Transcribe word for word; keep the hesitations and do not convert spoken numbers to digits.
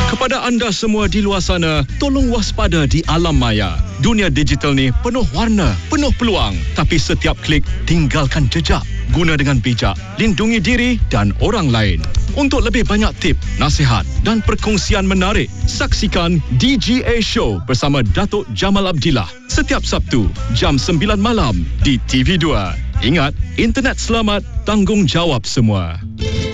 Kepada anda semua di luar sana, tolong waspada di alam maya. Dunia digital ni penuh warna, penuh peluang. Tapi setiap klik, tinggalkan jejak. Guna dengan bijak, lindungi diri dan orang lain. Untuk lebih banyak tip, nasihat dan perkongsian menarik, saksikan D G A Show bersama Datuk Jamal Abdillah setiap Sabtu, jam sembilan malam di T V dua. Ingat, internet selamat, tanggungjawab semua.